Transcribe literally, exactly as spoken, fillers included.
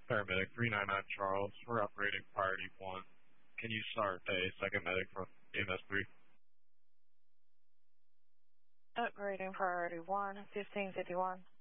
Paramedic three nine nine Charles, we're operating priority one. Can you start a second medic from E M S three? Upgrading priority one, fifteen fifty-one.